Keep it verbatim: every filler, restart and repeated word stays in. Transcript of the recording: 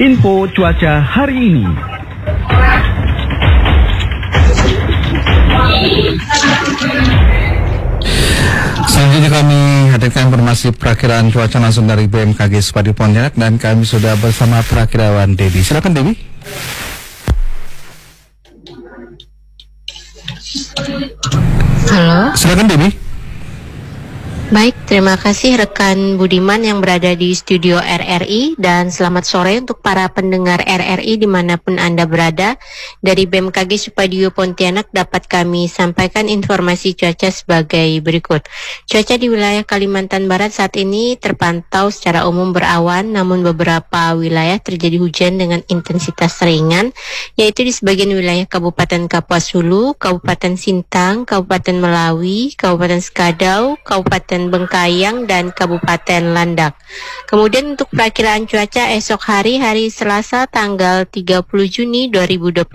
Info cuaca hari ini. Selanjutnya kami hadirkan informasi perakiraan cuaca langsung dari B M K G Spadi Pontianak, dan kami sudah bersama perakirawan Debbie. Silakan Debbie. Halo. Silakan Debbie. Baik, terima kasih rekan Budiman yang berada di studio R R I, dan selamat sore untuk para pendengar R R I dimanapun Anda berada. Dari B M K G Supadio Pontianak dapat kami sampaikan informasi cuaca sebagai berikut. Cuaca di wilayah Kalimantan Barat saat ini terpantau secara umum berawan, namun beberapa wilayah terjadi hujan dengan intensitas ringan, yaitu di sebagian wilayah Kabupaten Kapuas Hulu, Kabupaten Sintang, Kabupaten Melawi, Kabupaten Skadau, Kabupaten Bengkayang, dan Kabupaten Landak. Kemudian untuk perakiraan cuaca esok hari, hari Selasa tanggal tiga puluh Juni dua ribu dua puluh